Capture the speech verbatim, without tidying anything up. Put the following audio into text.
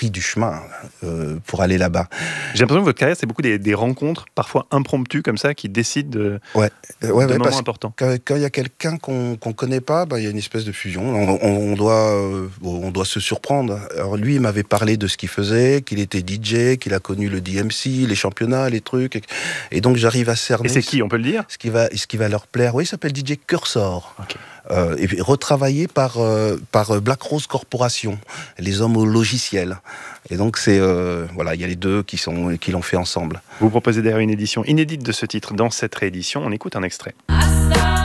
pris du chemin euh, pour aller là-bas. J'ai l'impression que votre carrière, c'est beaucoup des, des rencontres, parfois impromptues comme ça, qui décident de, ouais. Euh, ouais, de ouais, moments importants. Quand il y a quelqu'un qu'on qu'on connaît pas, bah, il y a une espèce de fusion. On, on, on, doit, euh, on doit se surprendre. Alors lui, il m'avait parlé de ce qu'il faisait, qu'il était D J, qu'il a connu le D M C, les championnats, les trucs. Et, et donc j'arrive à cerner... Et c'est qui, on peut le dire ? Ce qui va, ce qui va leur plaire. Oui, il s'appelle D J Cursor. Okay. Euh, et puis retravaillé par, euh, par Black Rose Corporation, les hommes au logiciel. Et donc, c'est, euh, voilà, il y a les deux qui, sont, qui l'ont fait ensemble. Vous proposez d'ailleurs une édition inédite de ce titre dans cette réédition. On écoute un extrait.